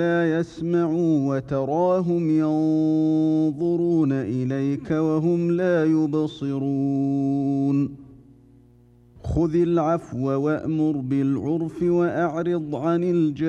لا يسمعوا وتراهم ينظرون إليك وهم لا يبصرون خذ العفو وأمر بالعرف وأعرض عن الجاهلين